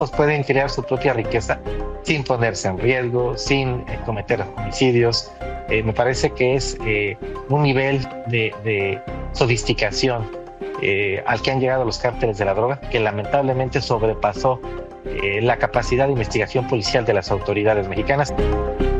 pueden crear su propia riqueza sin ponerse en riesgo, sin cometer homicidios. Me parece que es un nivel de sofisticación al que han llegado los cárteles de la droga, que lamentablemente sobrepasó la capacidad de investigación policial de las autoridades mexicanas.